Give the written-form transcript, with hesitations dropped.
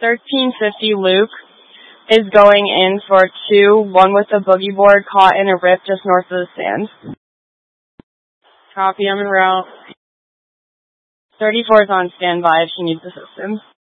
1350 Luke is going in for 2, one with a boogie board caught in a rip just north of the stand. Copy, I'm en route. 34 is on standby if she needs assistance.